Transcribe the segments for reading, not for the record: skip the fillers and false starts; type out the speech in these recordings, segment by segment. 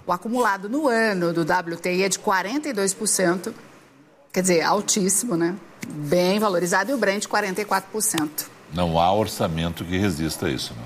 O acumulado no ano do WTI é de 42%, quer dizer, altíssimo, né? Bem valorizado, e o Brent 44%. Não há orçamento que resista a isso, né?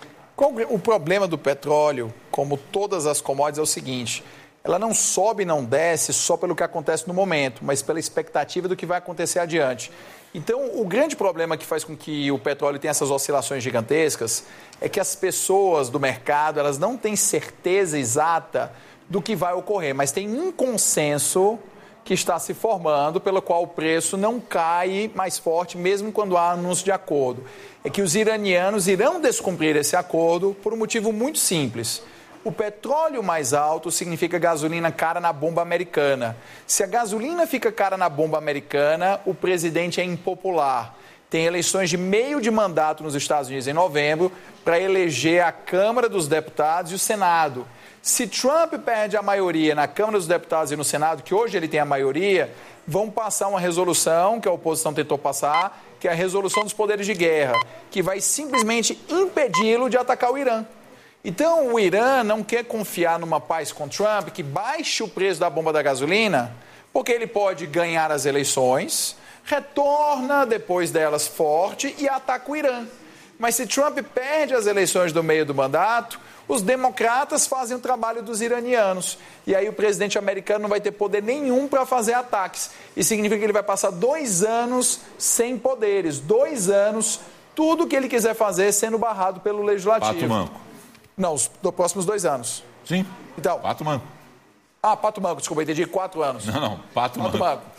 O problema do petróleo, como todas as commodities, é o seguinte: ela não sobe e não desce só pelo que acontece no momento, mas pela expectativa do que vai acontecer adiante. Então, o grande problema que faz com que o petróleo tenha essas oscilações gigantescas é que as pessoas do mercado, elas não têm certeza exata do que vai ocorrer, mas tem um consenso que está se formando, pelo qual o preço não cai mais forte, mesmo quando há anúncio de acordo. É que os iranianos irão descumprir esse acordo por um motivo muito simples. O petróleo mais alto significa gasolina cara na bomba americana. Se a gasolina fica cara na bomba americana, o presidente é impopular. Tem eleições de meio de mandato nos Estados Unidos em novembro para eleger a Câmara dos Deputados e o Senado. Se Trump perde a maioria na Câmara dos Deputados e no Senado, que hoje ele tem a maioria, vão passar uma resolução que a oposição tentou passar, que é a resolução dos poderes de guerra, que vai simplesmente impedi-lo de atacar o Irã. Então, o Irã não quer confiar numa paz com Trump que baixe o preço da bomba da gasolina, porque ele pode ganhar as eleições, retorna depois delas forte e ataca o Irã. Mas se Trump perde as eleições do meio do mandato, os democratas fazem o trabalho dos iranianos. E aí o presidente americano não vai ter poder nenhum para fazer ataques. Isso significa que ele vai passar 2 anos sem poderes. 2 anos, tudo que ele quiser fazer sendo barrado pelo legislativo. Pato Manco. Não, os próximos 2 anos. Sim, então, Pato Manco. Pato Manco, desculpa, entendi, 4 anos. Não, Pato Manco.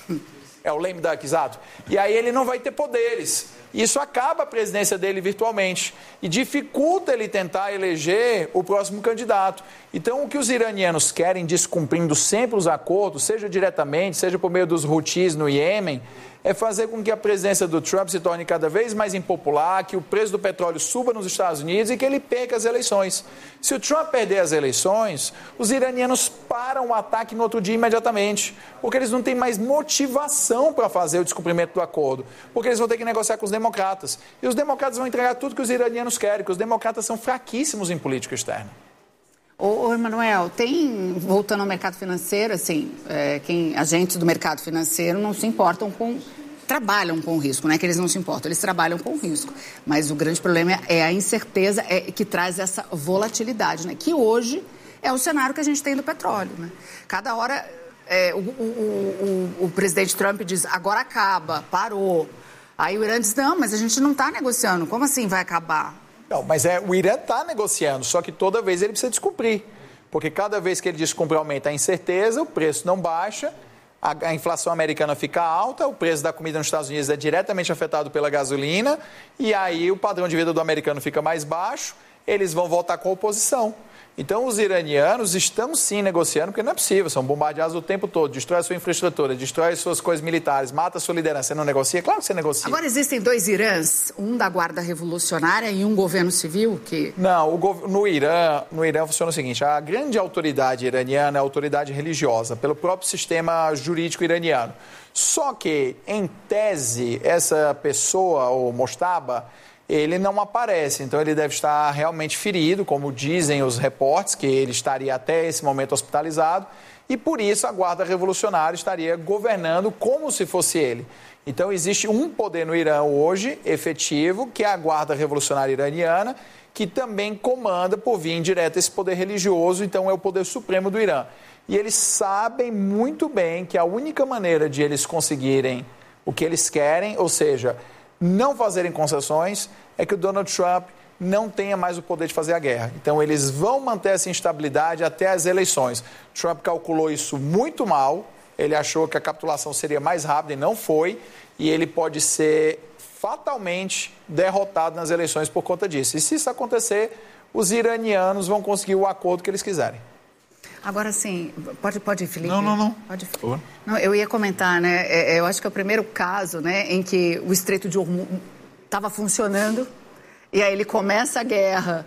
É o lame duck, exato. E aí ele não vai ter poderes. Isso acaba a presidência dele virtualmente e dificulta ele tentar eleger o próximo candidato. Então, o que os iranianos querem, descumprindo sempre os acordos, seja diretamente, seja por meio dos Houthis no Iêmen, é fazer com que a presidência do Trump se torne cada vez mais impopular, que o preço do petróleo suba nos Estados Unidos e que ele perca as eleições. Se o Trump perder as eleições, os iranianos param o ataque no outro dia imediatamente, porque eles não têm mais motivação para fazer o descumprimento do acordo, porque eles vão ter que negociar com os democratas. E os democratas vão entregar tudo que os iranianos querem, porque os democratas são fraquíssimos em política externa. Ô, Emanuel, voltando ao mercado financeiro, assim, agentes do mercado financeiro não se importam trabalham com o risco, não é que eles não se importam, eles trabalham com o risco. Mas o grande problema é a incerteza que traz essa volatilidade, né? Que hoje é o cenário que a gente tem do petróleo, né? Cada hora o presidente Trump diz, agora acaba, parou. Aí o Irã diz, não, mas a gente não está negociando, como assim vai acabar? Não, mas o Irã está negociando, só que toda vez ele precisa descumprir. Porque cada vez que ele descumpre aumenta a incerteza, o preço não baixa, a inflação americana fica alta, o preço da comida nos Estados Unidos é diretamente afetado pela gasolina, e aí o padrão de vida do americano fica mais baixo, eles vão voltar com a oposição. Então, os iranianos estão sim negociando, porque não é possível, são bombardeados o tempo todo, destrói a sua infraestrutura, destrói as suas coisas militares, mata a sua liderança. Você não negocia? Claro que você negocia. Agora, existem 2 Irãs, um da Guarda Revolucionária e um governo civil que... Não, no Irã funciona o seguinte, a grande autoridade iraniana é a autoridade religiosa, pelo próprio sistema jurídico iraniano. Só que, em tese, essa pessoa, o Mojtaba, ele não aparece, então ele deve estar realmente ferido, como dizem os reportes, que ele estaria até esse momento hospitalizado, e por isso a Guarda Revolucionária estaria governando como se fosse ele. Então existe um poder no Irã hoje, efetivo, que é a Guarda Revolucionária Iraniana, que também comanda por via indireta esse poder religioso, então é o poder supremo do Irã. E eles sabem muito bem que a única maneira de eles conseguirem o que eles querem, ou seja, não fazerem concessões, é que o Donald Trump não tenha mais o poder de fazer a guerra. Então, eles vão manter essa instabilidade até as eleições. Trump calculou isso muito mal, ele achou que a capitulação seria mais rápida e não foi, e ele pode ser fatalmente derrotado nas eleições por conta disso. E se isso acontecer, os iranianos vão conseguir o acordo que eles quiserem. Agora, sim, pode ir, Felipe? Não. Pode, Felipe. Não, eu ia comentar, né, eu acho que é o primeiro caso, né, em que o Estreito de Hormuz estava funcionando e aí ele começa a guerra,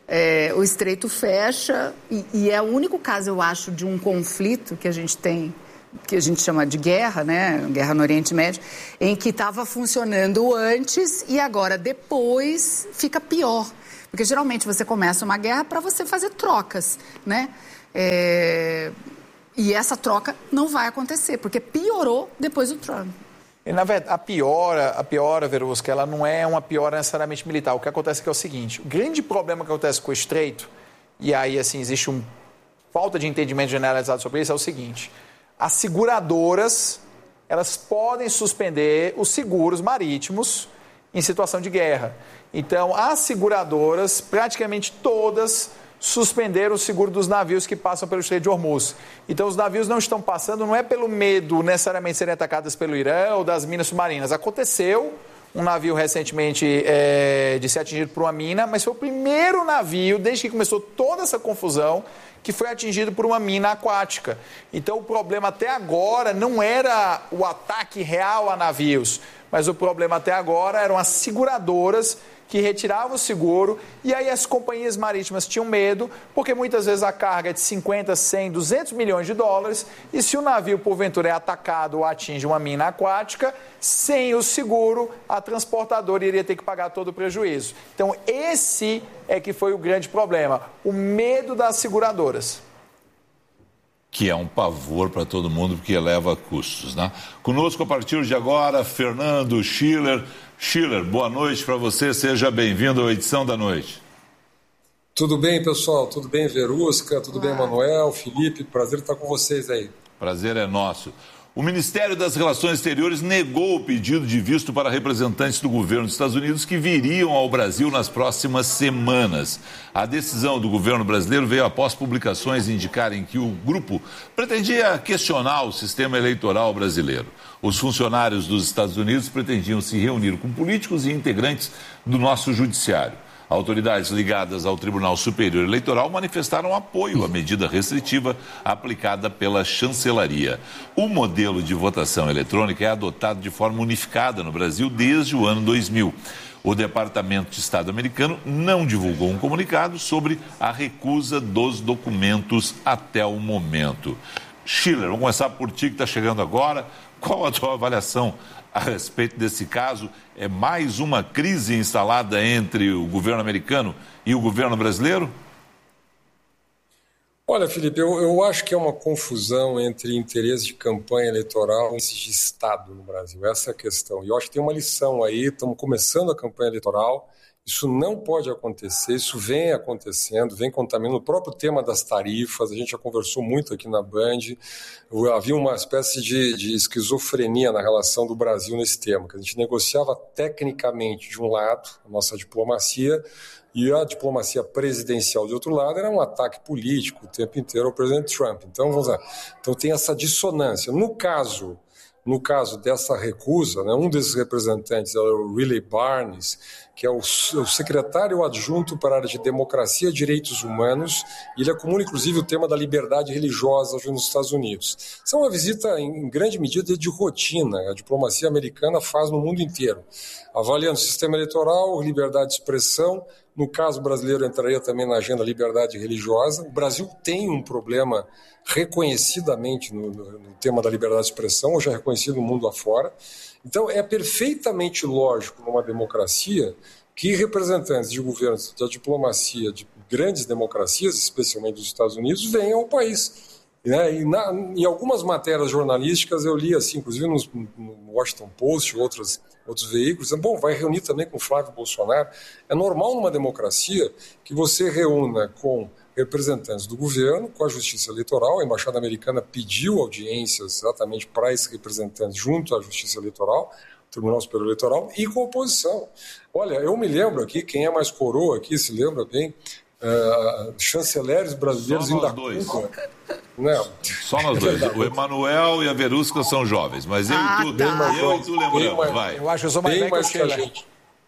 o Estreito fecha e é o único caso, eu acho, de um conflito que a gente tem, que a gente chama de guerra, né, guerra no Oriente Médio, em que estava funcionando antes e agora depois fica pior. Porque geralmente você começa uma guerra para você fazer trocas, né? E essa troca não vai acontecer, porque piorou depois do Trump. E, na verdade, a piora, Verusca, ela não é uma piora necessariamente militar. O que acontece é que é o seguinte, o grande problema que acontece com o Estreito, e aí assim, existe uma falta de entendimento generalizado sobre isso, é o seguinte, as seguradoras, elas podem suspender os seguros marítimos em situação de guerra. Então, as seguradoras, praticamente todas, suspenderam o seguro dos navios que passam pelo Estreito de Hormuz. Então, os navios não estão passando, não é pelo medo necessariamente de serem atacados pelo Irã ou das minas submarinas. Aconteceu um navio recentemente de ser atingido por uma mina, mas foi o primeiro navio, desde que começou toda essa confusão, que foi atingido por uma mina aquática. Então, o problema até agora não era o ataque real a navios, mas o problema até agora eram as seguradoras que retiravam o seguro, e aí as companhias marítimas tinham medo, porque muitas vezes a carga é de 50, 100, 200 milhões de dólares, e se o navio, porventura, é atacado ou atinge uma mina aquática, sem o seguro, a transportadora iria ter que pagar todo o prejuízo. Então, esse é que foi o grande problema, o medo das seguradoras. Que é um pavor para todo mundo, porque eleva custos, né? Conosco, a partir de agora, Fernando Schiller. Schiller, boa noite para você, seja bem-vindo à edição da noite. Tudo bem, pessoal? Tudo bem, Verusca? Tudo bem, Manuel, Felipe? Prazer estar com vocês aí. Prazer é nosso. O Ministério das Relações Exteriores negou o pedido de visto para representantes do governo dos Estados Unidos que viriam ao Brasil nas próximas semanas. A decisão do governo brasileiro veio após publicações indicarem que o grupo pretendia questionar o sistema eleitoral brasileiro. Os funcionários dos Estados Unidos pretendiam se reunir com políticos e integrantes do nosso judiciário. Autoridades ligadas ao Tribunal Superior Eleitoral manifestaram apoio à medida restritiva aplicada pela chancelaria. O modelo de votação eletrônica é adotado de forma unificada no Brasil desde o ano 2000. O Departamento de Estado americano não divulgou um comunicado sobre a recusa dos documentos até o momento. Schiller, vamos começar por ti que está chegando agora. Qual a tua avaliação a respeito desse caso? É mais uma crise instalada entre o governo americano e o governo brasileiro? Olha, Felipe, eu acho que é uma confusão entre interesse de campanha eleitoral e interesse de Estado no Brasil. Essa é a questão. E eu acho que tem uma lição aí, estamos começando a campanha eleitoral, isso não pode acontecer, isso vem acontecendo, vem contaminando o próprio tema das tarifas, a gente já conversou muito aqui na Band, havia uma espécie de esquizofrenia na relação do Brasil nesse tema, que a gente negociava tecnicamente de um lado, a nossa diplomacia, e a diplomacia presidencial de outro lado era um ataque político o tempo inteiro ao presidente Trump. Então, vamos lá. Então tem essa dissonância. No caso dessa recusa, né, um desses representantes é o Riley Barnes, que é o secretário adjunto para a área de democracia e direitos humanos, e ele acumula inclusive o tema da liberdade religiosa nos Estados Unidos. Isso é uma visita em grande medida de rotina, a diplomacia americana faz no mundo inteiro, avaliando o sistema eleitoral, liberdade de expressão. No caso brasileiro entraria também na agenda liberdade religiosa. O Brasil tem um problema reconhecidamente no tema da liberdade de expressão, hoje é reconhecido no mundo afora. Então, é perfeitamente lógico numa democracia que representantes de governos da diplomacia de grandes democracias, especialmente dos Estados Unidos, venham ao país. Né? Em algumas matérias jornalísticas eu li, assim, inclusive no Washington Post, outros veículos, bom, vai reunir também com Flávio Bolsonaro. É normal numa democracia que você reúna com representantes do governo, com a Justiça Eleitoral. A Embaixada Americana pediu audiências exatamente para esses representantes junto à Justiça Eleitoral, Tribunal Superior Eleitoral, e com a oposição. Olha, eu me lembro aqui, quem é mais coroa aqui, se lembra bem, chanceleres brasileiros ainda dois. Não. Só nós dois. O Emanuel e a Verusca são jovens, mas eu e tu lembramos. Vai. Eu acho que eu sou mais velho que a gente.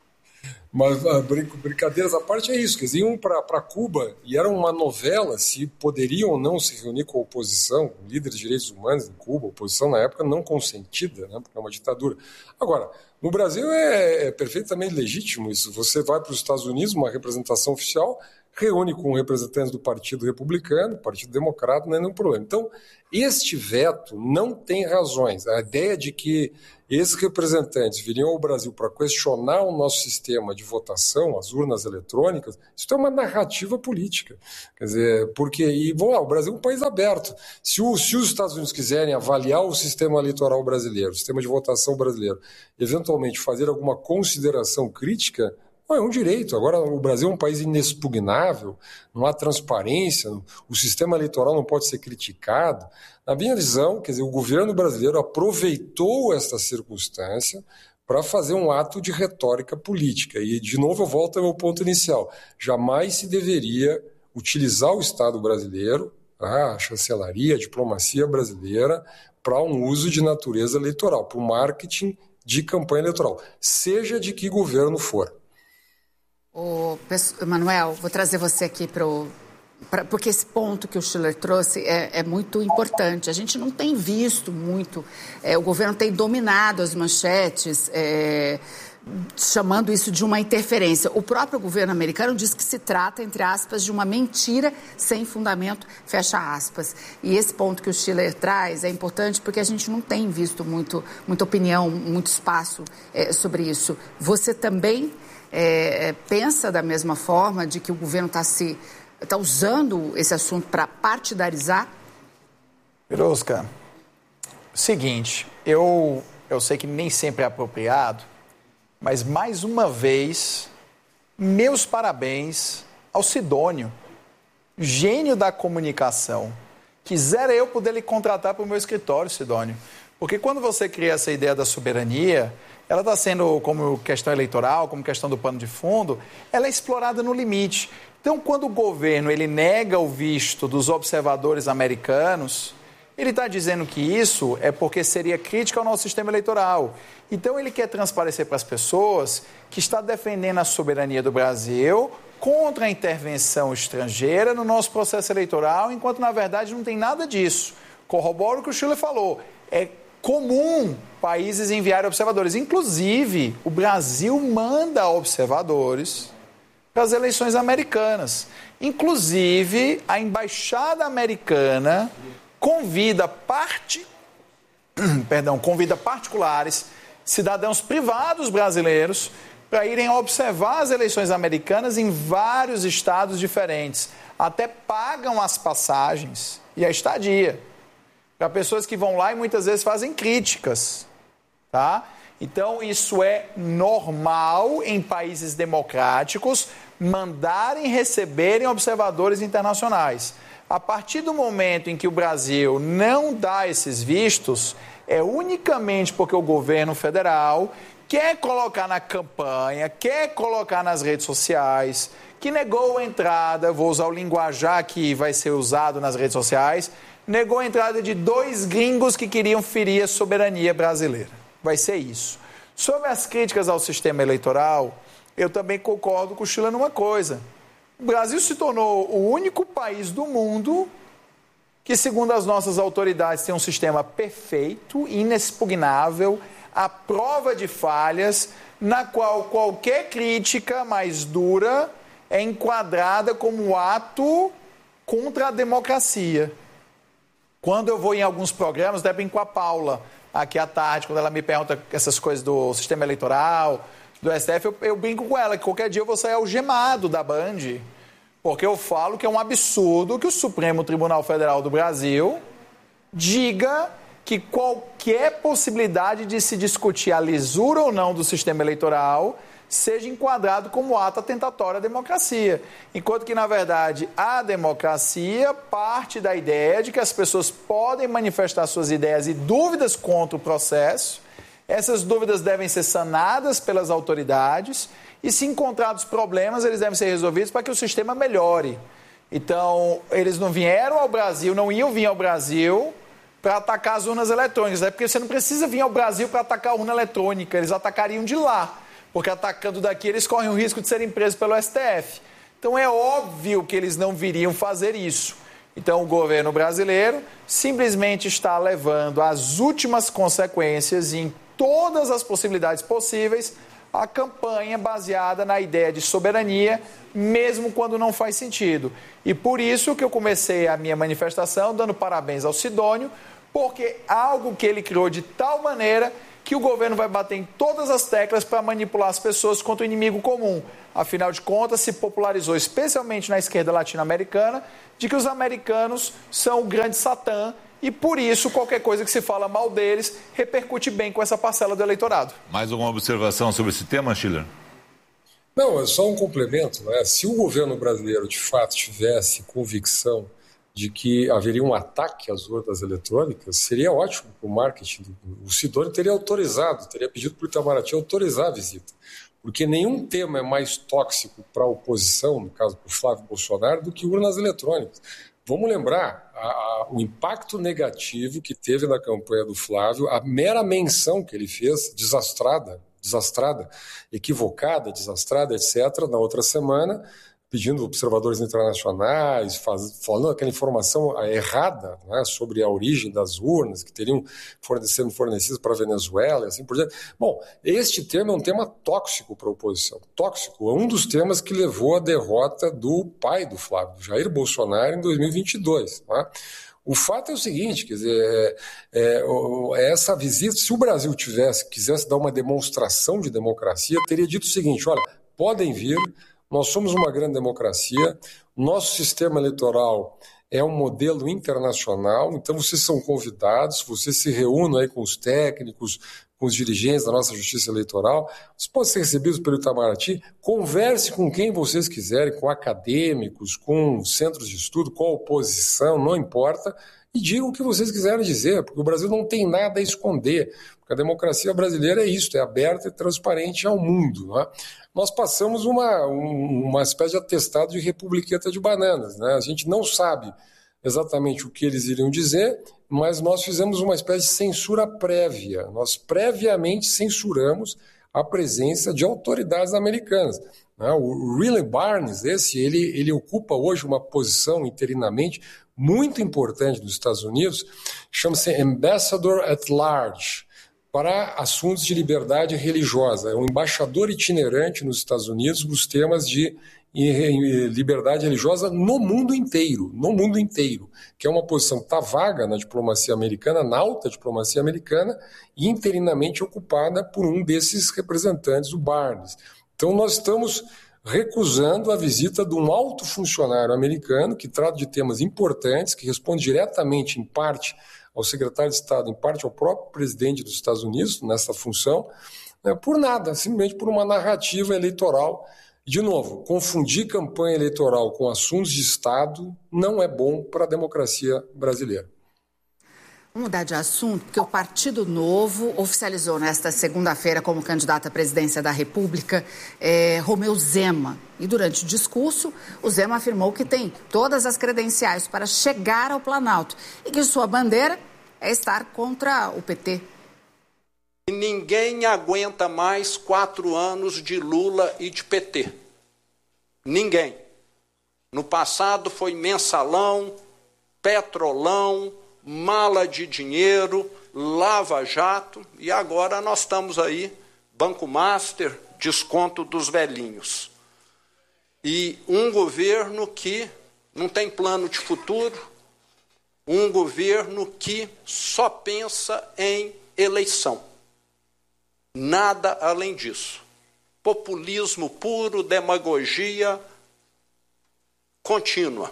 Mas brincadeiras à parte é isso, que eles iam para Cuba e era uma novela se poderiam ou não se reunir com a oposição, líderes de direitos humanos em Cuba, a oposição na época não consentida, né, porque é uma ditadura. Agora, no Brasil é perfeitamente legítimo isso, você vai para os Estados Unidos, uma representação oficial, reúne com representantes do Partido Republicano, Partido Democrata, não é nenhum problema. Então, este veto não tem razões. A ideia de que esses representantes viriam ao Brasil para questionar o nosso sistema de votação, as urnas eletrônicas, isso é uma narrativa política. Quer dizer, porque, o Brasil é um país aberto. Se os Estados Unidos quiserem avaliar o sistema eleitoral brasileiro, o sistema de votação brasileiro, eventualmente fazer alguma consideração crítica, é um direito. Agora, o Brasil é um país inexpugnável, não há transparência, o sistema eleitoral não pode ser criticado. Na minha visão, quer dizer, o governo brasileiro aproveitou esta circunstância para fazer um ato de retórica política. E, de novo, eu volto ao meu ponto inicial. Jamais se deveria utilizar o Estado brasileiro, a chancelaria, a diplomacia brasileira, para um uso de natureza eleitoral, para o marketing de campanha eleitoral, seja de que governo for. Emanuel, vou trazer você aqui porque esse ponto que o Schiller trouxe é muito importante. A gente não tem visto muito, o governo tem dominado as manchetes, chamando isso de uma interferência. O próprio governo americano diz que se trata, entre aspas, de uma mentira sem fundamento, fecha aspas. E esse ponto que o Schiller traz é importante porque a gente não tem visto muita opinião, muito espaço sobre isso. Você também pensa da mesma forma de que o governo está usando esse assunto para partidarizar? Pirosca, seguinte, eu sei que nem sempre é apropriado, mas mais uma vez, meus parabéns ao Sidônio, gênio da comunicação. Quisera eu poder lhe contratar para o meu escritório, Sidônio, porque quando você cria essa ideia da soberania, ela está sendo, como questão eleitoral, como questão do pano de fundo, ela é explorada no limite. Então, quando o governo ele nega o visto dos observadores americanos, ele está dizendo que isso é porque seria crítica ao nosso sistema eleitoral. Então, ele quer transparecer para as pessoas que está defendendo a soberania do Brasil contra a intervenção estrangeira no nosso processo eleitoral, enquanto, na verdade, não tem nada disso. Corroboro o que o Schiller falou. É comum países enviarem observadores. Inclusive, o Brasil manda observadores para as eleições americanas. Inclusive, a embaixada americana convida particulares, cidadãos privados brasileiros, para irem observar as eleições americanas em vários estados diferentes. Até pagam as passagens e a estadia para pessoas que vão lá e muitas vezes fazem críticas, tá? Então, isso é normal em países democráticos mandarem receberem observadores internacionais. A partir do momento em que o Brasil não dá esses vistos, é unicamente porque o governo federal quer colocar na campanha, quer colocar nas redes sociais, que negou a entrada, vou usar o linguajar que vai ser usado nas redes sociais, negou a entrada de 2 gringos que queriam ferir a soberania brasileira. Vai ser isso. Sobre as críticas ao sistema eleitoral, eu também concordo com o Schiller numa coisa. O Brasil se tornou o único país do mundo que, segundo as nossas autoridades, tem um sistema perfeito, inexpugnável, à prova de falhas, na qual qualquer crítica mais dura é enquadrada como ato contra a democracia. Quando eu vou em alguns programas, até brinco com a Paula, aqui à tarde, quando ela me pergunta essas coisas do sistema eleitoral, do STF, eu brinco com ela, que qualquer dia eu vou sair algemado da Band, porque eu falo que é um absurdo que o Supremo Tribunal Federal do Brasil diga que qualquer possibilidade de se discutir a lisura ou não do sistema eleitoral seja enquadrado como ato atentatório à democracia. Enquanto que, na verdade, a democracia parte da ideia de que as pessoas podem manifestar suas ideias e dúvidas contra o processo. Essas dúvidas devem ser sanadas pelas autoridades e, se encontrados problemas, eles devem ser resolvidos para que o sistema melhore. Então, eles não vieram ao Brasil, não iam vir ao Brasil para atacar as urnas eletrônicas, né? Porque você não precisa vir ao Brasil para atacar a urna eletrônica, eles atacariam de lá. Porque atacando daqui, eles correm o risco de serem presos pelo STF. Então, é óbvio que eles não viriam fazer isso. Então, o governo brasileiro simplesmente está levando as últimas consequências em todas as possibilidades possíveis a campanha baseada na ideia de soberania, mesmo quando não faz sentido. E por isso que eu comecei a minha manifestação dando parabéns ao Sidônio, porque algo que ele criou de tal maneira que o governo vai bater em todas as teclas para manipular as pessoas contra o inimigo comum. Afinal de contas, se popularizou, especialmente na esquerda latino-americana, de que os americanos são o grande Satã e, por isso, qualquer coisa que se fala mal deles repercute bem com essa parcela do eleitorado. Mais alguma observação sobre esse tema, Schiller? Não, é só um complemento, né? Se o governo brasileiro, de fato, tivesse convicção de que haveria um ataque às urnas eletrônicas, seria ótimo para o marketing. O Sidônio teria autorizado, teria pedido para o Itamaraty autorizar a visita, porque nenhum tema é mais tóxico para a oposição, no caso do Flávio Bolsonaro, do que urnas eletrônicas. Vamos lembrar o impacto negativo que teve na campanha do Flávio, a mera menção que ele fez, desastrada, equivocada, desastrada, etc., na outra semana, pedindo observadores internacionais, falando aquela informação errada, né, sobre a origem das urnas que teriam sendo fornecidas para a Venezuela e assim por diante. Bom, este tema é um tema tóxico para a oposição. Tóxico, é um dos temas que levou à derrota do pai do Flávio, Jair Bolsonaro, em 2022. Né? O fato é o seguinte, quer dizer, essa visita, se o Brasil quisesse dar uma demonstração de democracia, teria dito o seguinte: olha, podem vir. Nós somos uma grande democracia, nosso sistema eleitoral é um modelo internacional, então vocês são convidados, vocês se reúnam aí com os técnicos, com os dirigentes da nossa justiça eleitoral, vocês podem ser recebidos pelo Itamaraty, converse com quem vocês quiserem, com acadêmicos, com centros de estudo, com a oposição, não importa, e digam o que vocês quiserem dizer, porque o Brasil não tem nada a esconder, porque a democracia brasileira é isso, é aberta e transparente ao mundo, não é? Nós passamos uma espécie de atestado de republiqueta de bananas, né? A gente não sabe exatamente o que eles iriam dizer, mas nós fizemos uma espécie de censura prévia. Nós previamente censuramos a presença de autoridades americanas. O Riley Barnes, ele ocupa hoje uma posição interinamente muito importante nos Estados Unidos, chama-se Ambassador at Large, para assuntos de liberdade religiosa. É um embaixador itinerante nos Estados Unidos nos temas de liberdade religiosa no mundo inteiro, que é uma posição que está vaga na diplomacia americana, na alta diplomacia americana, e interinamente ocupada por um desses representantes, o Barnes. Então nós estamos recusando a visita de um alto funcionário americano que trata de temas importantes, que responde diretamente, em parte, ao secretário de Estado, em parte ao próprio presidente dos Estados Unidos, nessa função, por nada, simplesmente por uma narrativa eleitoral. De novo, confundir campanha eleitoral com assuntos de Estado não é bom para a democracia brasileira. Vamos mudar de assunto, porque o Partido Novo oficializou nesta segunda-feira como candidato à presidência da República Romeu Zema. E durante o discurso, o Zema afirmou que tem todas as credenciais para chegar ao Planalto e que sua bandeira é estar contra o PT. Ninguém aguenta mais 4 anos de Lula e de PT. Ninguém. No passado foi mensalão, petrolão, mala de dinheiro, lava-jato, e agora nós estamos aí, Banco Master, desconto dos velhinhos. E um governo que não tem plano de futuro, um governo que só pensa em eleição. Nada além disso. Populismo puro, demagogia contínua.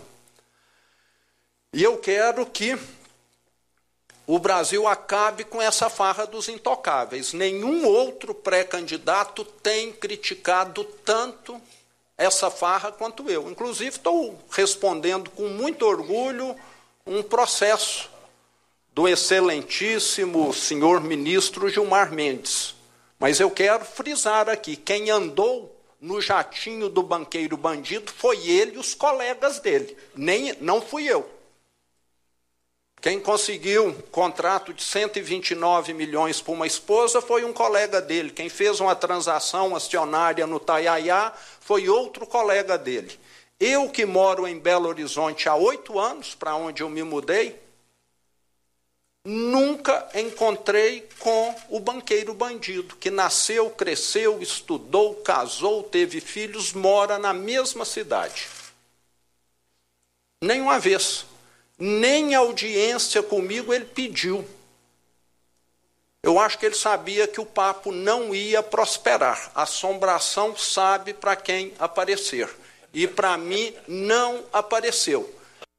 E eu quero que o Brasil acabe com essa farra dos intocáveis. Nenhum outro pré-candidato tem criticado tanto essa farra quanto eu. Inclusive, estou respondendo com muito orgulho um processo do excelentíssimo senhor ministro Gilmar Mendes. Mas eu quero frisar aqui, quem andou no jatinho do banqueiro bandido foi ele e os colegas dele, não fui eu. Quem conseguiu um contrato de 129 milhões para uma esposa foi um colega dele. Quem fez uma transação acionária no Taiaiá foi outro colega dele. Eu que moro em Belo Horizonte há 8 anos, para onde eu me mudei, Nunca encontrei com o banqueiro bandido, que nasceu, cresceu, estudou, casou, teve filhos, mora na mesma cidade. Nenhuma vez. Nem audiência comigo ele pediu. Eu acho que ele sabia que o papo não ia prosperar. A assombração sabe para quem aparecer. E para mim não apareceu.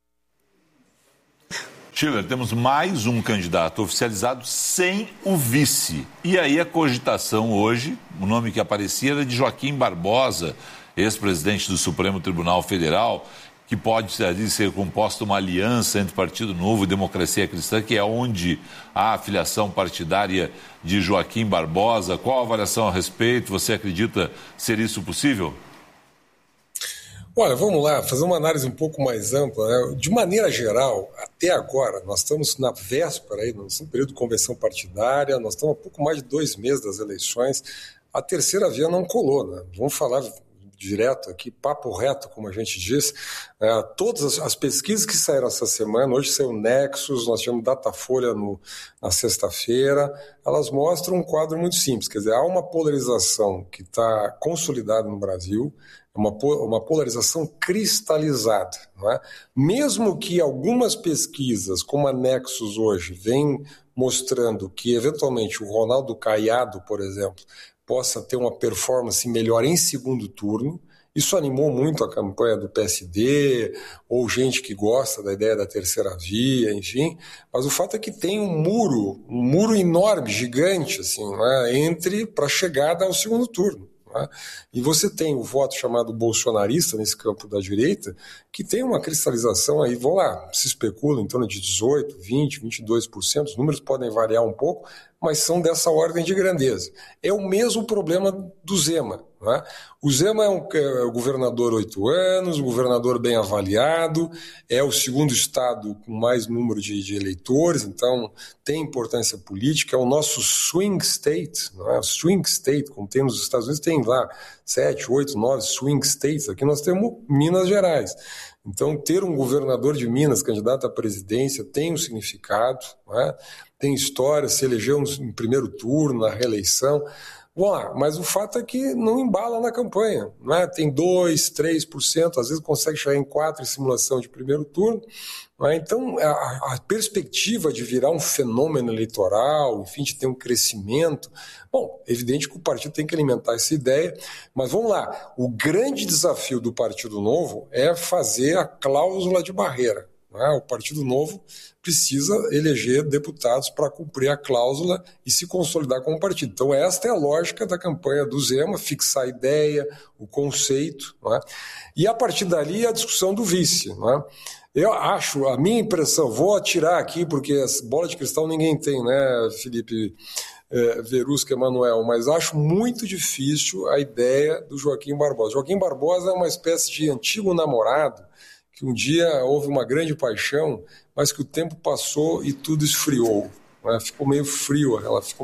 Schiller, temos mais um candidato oficializado sem o vice. E aí a cogitação hoje, o nome que aparecia era de Joaquim Barbosa, ex-presidente do Supremo Tribunal Federal, que pode ser composta uma aliança entre Partido Novo e Democracia Cristã, que é onde há a filiação partidária de Joaquim Barbosa. Qual a avaliação a respeito? Você acredita ser isso possível? Olha, vamos lá, fazer uma análise um pouco mais ampla, né? De maneira geral, até agora, nós estamos na véspera, aí, no período de convenção partidária, nós estamos há pouco mais de 2 meses das eleições, a terceira via não colou, né? Vamos falar direto aqui, papo reto, como a gente diz. Todas as pesquisas que saíram essa semana, hoje saiu o Nexus, nós tivemos Datafolha na sexta-feira, elas mostram um quadro muito simples, quer dizer, há uma polarização que está consolidada no Brasil, uma polarização cristalizada, não é? Mesmo que algumas pesquisas, como a Nexus hoje, vêm mostrando que, eventualmente, o Ronaldo Caiado, por exemplo, possa ter uma performance melhor em segundo turno, isso animou muito a campanha do PSD, ou gente que gosta da ideia da terceira via, enfim, mas o fato é que tem um muro enorme, gigante, assim, não é? Para a chegada ao segundo turno. E você tem o voto chamado bolsonarista nesse campo da direita, que tem uma cristalização aí, vamos lá, se especula em torno de 18%, 20%, 22%, os números podem variar um pouco, mas são dessa ordem de grandeza. É o mesmo problema do Zema. Não é? O Zema é o governador 8 anos, um governador bem avaliado, é o segundo estado com mais número de eleitores, então tem importância política, é o nosso swing state, não é? Swing state, como tem nos Estados Unidos, tem lá 7, 8, 9 swing states, aqui nós temos Minas Gerais. Então, ter um governador de Minas candidato à presidência tem um significado, não é? Tem história, se elegeu em primeiro turno, na reeleição. Vamos lá, mas o fato é que não embala na campanha, não é? Tem 2%, 3%, às vezes consegue chegar em 4% em simulação de primeiro turno. Não é? Então, a perspectiva de virar um fenômeno eleitoral, enfim, de ter um crescimento, bom, é evidente que o partido tem que alimentar essa ideia, mas vamos lá, o grande desafio do Partido Novo é fazer a cláusula de barreira. O Partido Novo precisa eleger deputados para cumprir a cláusula e se consolidar como partido. Então, esta é a lógica da campanha do Zema, fixar a ideia, o conceito. Não é? E, a partir dali, a discussão do vice. Não é? Eu acho, a minha impressão, vou atirar aqui, porque bola de cristal ninguém tem, né, Felipe Verusca, Emanuel, mas acho muito difícil a ideia do Joaquim Barbosa. Joaquim Barbosa é uma espécie de antigo namorado, que um dia houve uma grande paixão, mas que o tempo passou e tudo esfriou. Né? Ficou meio fria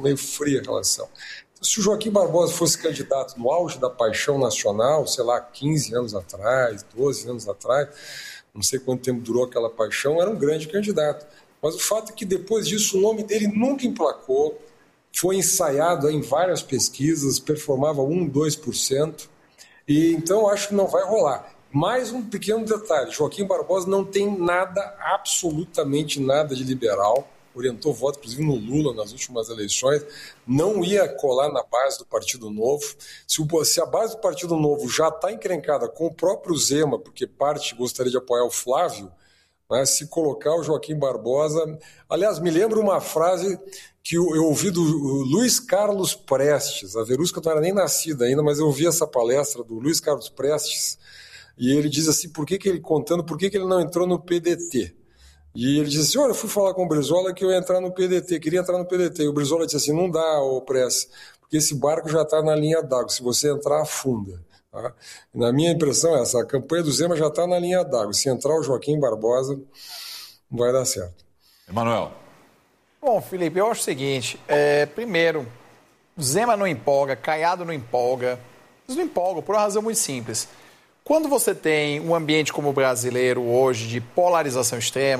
a relação. Então, se o Joaquim Barbosa fosse candidato no auge da paixão nacional, sei lá, 15 anos atrás, 12 anos atrás, não sei quanto tempo durou aquela paixão, era um grande candidato. Mas o fato é que depois disso o nome dele nunca emplacou, foi ensaiado em várias pesquisas, performava 1%, 2%, e então acho que não vai rolar. Mais um pequeno detalhe, Joaquim Barbosa não tem nada, absolutamente nada de liberal, orientou voto, inclusive no Lula nas últimas eleições, não ia colar na base do Partido Novo. Se a base do Partido Novo já está encrencada com o próprio Zema, porque parte gostaria de apoiar o Flávio, né, se colocar o Joaquim Barbosa... Aliás, me lembra uma frase que eu ouvi do Luiz Carlos Prestes, a Verusca não era nem nascida ainda, mas eu ouvi essa palestra do Luiz Carlos Prestes, e ele diz assim, por que ele não entrou no PDT? E ele diz assim, olha, eu fui falar com o Brizola que eu ia entrar no PDT, queria entrar no PDT. E o Brizola disse assim, não dá, ô Prestes, porque esse barco já está na linha d'água, se você entrar, afunda. Tá? Na minha impressão é essa, a campanha do Zema já está na linha d'água, se entrar o Joaquim Barbosa, não vai dar certo. Emanuel. Bom, Felipe, eu acho o seguinte, primeiro, Zema não empolga, Caiado não empolga, eles não empolgam por uma razão muito simples. Quando você tem um ambiente como o brasileiro hoje, de polarização extrema,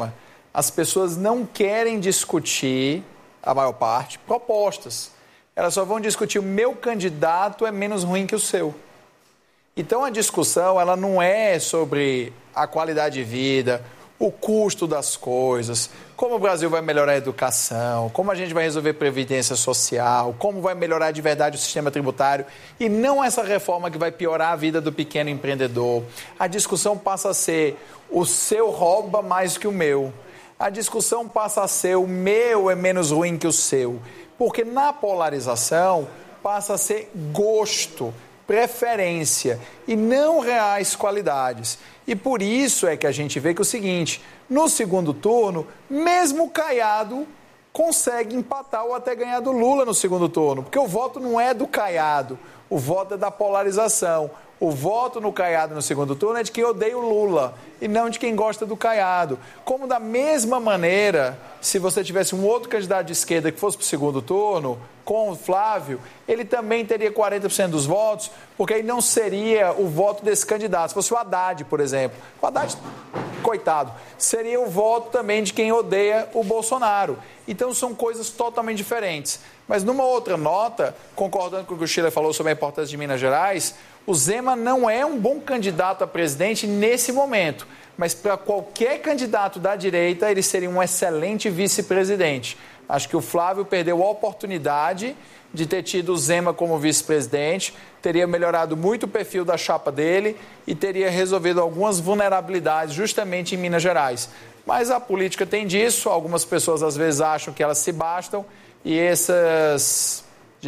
as pessoas não querem discutir, a maior parte, propostas. Elas só vão discutir o meu candidato é menos ruim que o seu. Então a discussão ela não é sobre a qualidade de vida, o custo das coisas, como o Brasil vai melhorar a educação, como a gente vai resolver previdência social, como vai melhorar de verdade o sistema tributário, e não essa reforma que vai piorar a vida do pequeno empreendedor. A discussão passa a ser o seu rouba mais que o meu. A discussão passa a ser o meu é menos ruim que o seu. Porque na polarização passa a ser gosto, preferência e não reais qualidades. E por isso é que a gente vê que é o seguinte, no segundo turno, mesmo Caiado consegue empatar ou até ganhar do Lula no segundo turno, porque o voto não é do Caiado, o voto é da polarização. O voto no Caiado no segundo turno é de quem odeia o Lula e não de quem gosta do Caiado. Como da mesma maneira, se você tivesse um outro candidato de esquerda que fosse para o segundo turno, com o Flávio, ele também teria 40% dos votos, porque aí não seria o voto desse candidato. Se fosse o Haddad, por exemplo. O Haddad, coitado, seria o voto também de quem odeia o Bolsonaro. Então são coisas totalmente diferentes. Mas numa outra nota, concordando com o que o Schiller falou sobre a importância de Minas Gerais, o Zema não é um bom candidato a presidente nesse momento, mas para qualquer candidato da direita, ele seria um excelente vice-presidente. Acho que o Flávio perdeu a oportunidade de ter tido o Zema como vice-presidente, teria melhorado muito o perfil da chapa dele e teria resolvido algumas vulnerabilidades justamente em Minas Gerais. Mas a política tem disso, algumas pessoas às vezes acham que elas se bastam e esses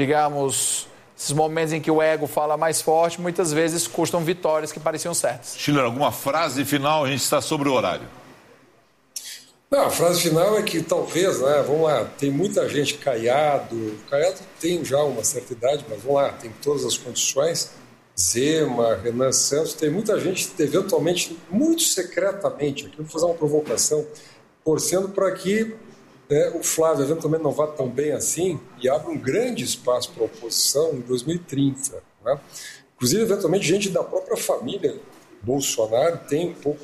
momentos em que o ego fala mais forte, muitas vezes custam vitórias que pareciam certas. Schiller, alguma frase final? A gente está sobre o horário. Não, a frase final é que talvez, vamos lá, tem muita gente Caiado tem já uma certa idade, mas vamos lá, tem todas as condições, Zema, Renan Santos, tem muita gente eventualmente, muito secretamente, aqui eu vou fazer uma provocação, torcendo para que o Flávio eventualmente não vá tão bem assim e abra um grande espaço para a oposição em 2030. Né? Inclusive, eventualmente, gente da própria família Bolsonaro tem um pouco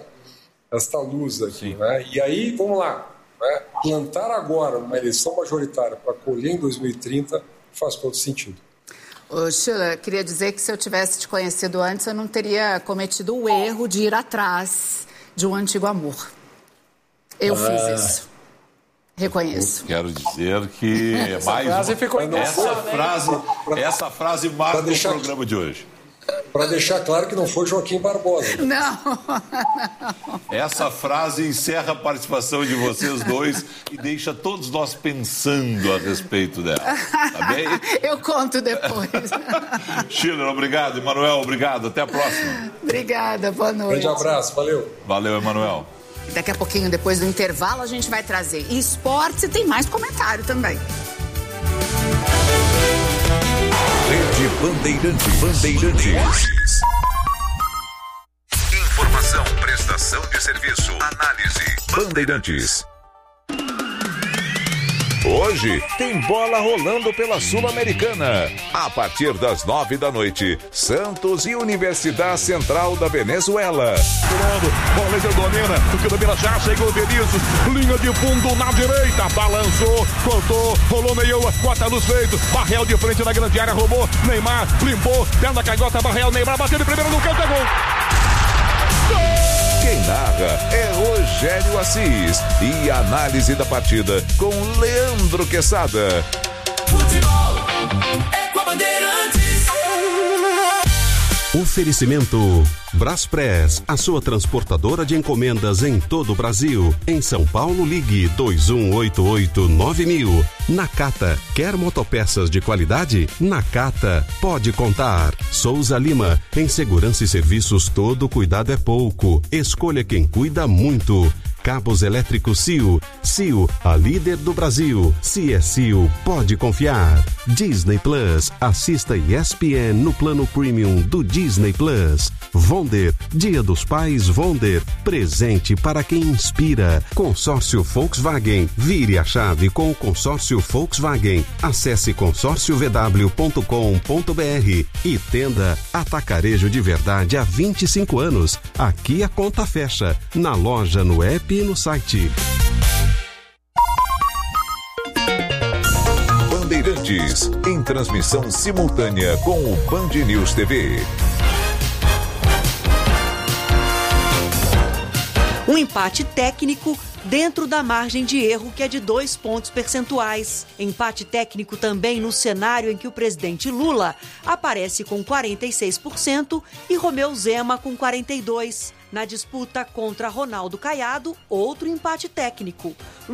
esta luz aqui. Né? E aí, vamos lá, plantar agora uma eleição majoritária para colher em 2030 faz todo sentido. Ô, Schiller, queria dizer que se eu tivesse te conhecido antes, eu não teria cometido o erro de ir atrás de um antigo amor. Eu fiz isso. Reconheço. Quero dizer que é mais essa frase marca o programa de hoje. Para deixar claro que não foi Joaquim Barbosa. Não. Essa frase encerra a participação de vocês dois e deixa todos nós pensando a respeito dela. Tá bem? Eu conto depois. Schiller, obrigado. Emanuel, obrigado. Até a próxima. Obrigada, boa noite. Grande abraço, valeu. Valeu, Emanuel. Daqui a pouquinho, depois do intervalo, a gente vai trazer esportes e tem mais comentário também. Rede Bandeirantes. Informação, prestação de serviço, análise. Bandeirantes. Hoje tem bola rolando pela Sul-Americana. A partir das 9h, Santos e Universidade Central da Venezuela. Bola de domina, o que domina já chegou o Vinícius, linha de fundo na direita, balançou, cortou, rolou meio, bota nos peitos, Barreal de frente na grande área, roubou, Neymar, limpou, perna canhota, Barreal, Neymar, bateu de primeira no canto, é gol! Quem narra é Rogério Assis e a análise da partida com Leandro Quesada. Futebol é com a Bandeirantes. Oferecimento Braspress, a sua transportadora de encomendas em todo o Brasil. Em São Paulo, ligue 2188-9000. Nakata, quer motopeças de qualidade? Nakata, pode contar. Souza Lima, em segurança e serviços todo cuidado é pouco. Escolha quem cuida muito. Cabos elétricos CIO. CIO, a líder do Brasil. Se é CIO, pode confiar. Disney Plus, assista ESPN no plano premium do Disney Plus. Vonder, Dia dos Pais Vonder, presente para quem inspira. Consórcio Volkswagen, vire a chave com o consórcio Volkswagen. Acesse consórciovw.com.br e tenda Atacarejo de Verdade há 25 anos. Aqui a conta fecha, na loja, no app e no site. Bandeirantes, em transmissão simultânea com o Band News TV. Um empate técnico dentro da margem de erro, que é de 2 pontos percentuais. Empate técnico também no cenário em que o presidente Lula aparece com 46% e Romeu Zema com 42%. Na disputa contra Ronaldo Caiado, outro empate técnico.